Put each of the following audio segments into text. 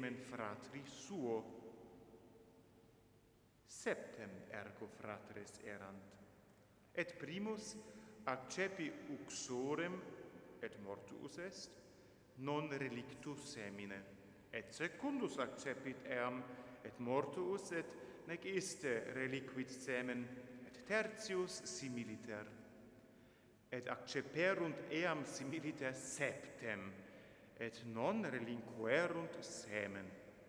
semen fratri suo. Septem ergo fratres erant, et primus accepi uxorem, et mortuus est, non relictus semine, et secundus accepit eam, et mortuus, et nec iste reliquit semen, et tertius similiter. Et acceperunt eam similiter septem, et non relinquerunt semen.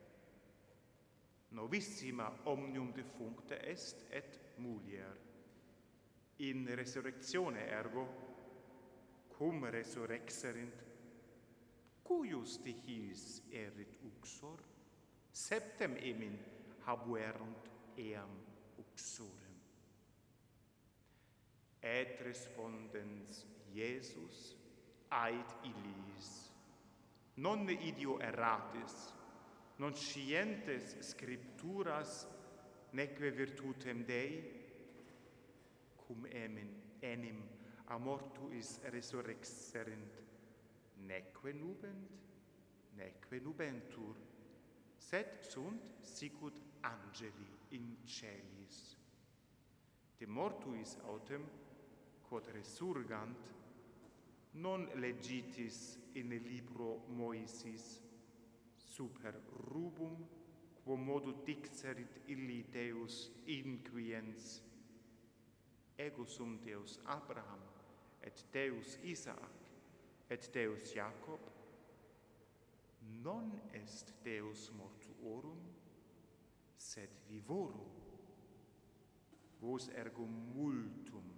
Novissima omnium defuncta est, et mulier. In resurrectione ergo, cum resurrexerint, cuius de his erit uxor? Septem emin habuerunt eam uxorem. Et respondens Iesus, ait illis, non idio erratis, non scientes scripturas, neque virtutem Dei, cum enim a mortuis resurrexerint, neque nubent, neque nubentur, sed sunt sicut angeli in celis. De mortuis autem, quod resurgant, non legitis in libro Moisis, super rubum, quo modo dixerit illi Deus inquiens, ego sum Deus Abraham, et Deus Isaac, et Deus Jacob, non est Deus mortuorum, sed vivorum. Vos ergo multum